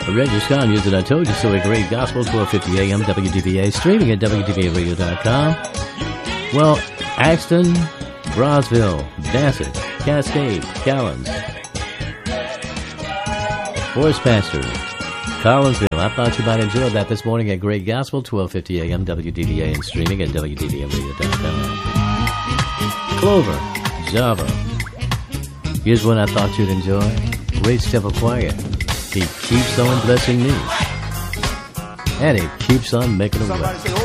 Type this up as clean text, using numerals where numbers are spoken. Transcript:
Reggie Scott using I Told You So a Great Gospel, 1250 AM, WDVA, streaming at WDVAradio.com. Well, Axton, Brosville, Bassett, Cascade, Callens, Forest Pastor, Collinsville. I thought you might enjoy that this morning at Great Gospel, 1250 AM, WDVA, and streaming at WDVAradio.com. Clover, Java. Here's one I thought you'd enjoy. Great Step of Choir. He keeps on blessing me. And he keeps on making a way.